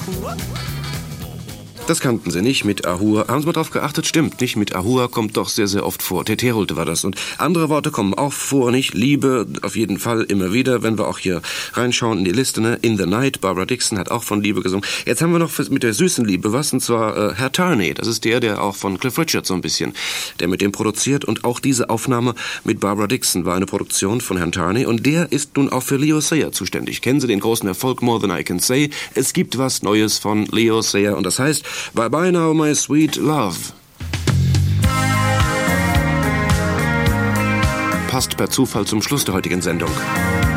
Das kannten sie nicht mit Ahua. Haben Sie mal drauf geachtet? Stimmt, nicht mit Ahua kommt doch sehr, sehr oft vor. Teterolte war das. Und andere Worte kommen auch vor, nicht? Liebe, auf jeden Fall, immer wieder, wenn wir auch hier reinschauen in die Liste, ne? In the Night, Barbara Dixon hat auch von Liebe gesungen. Jetzt haben wir noch mit der süßen Liebe was, und zwar Herr Turney. Das ist der auch von Cliff Richard so ein bisschen, der mit dem produziert. Und auch diese Aufnahme mit Barbara Dixon war eine Produktion von Herrn Turney. Und der ist nun auch für Leo Sayer zuständig. Kennen Sie den großen Erfolg More Than I Can Say? Es gibt was Neues von Leo Sayer und das heißt Bye Bye Now My Sweet Love. Passt per Zufall zum Schluss der heutigen Sendung.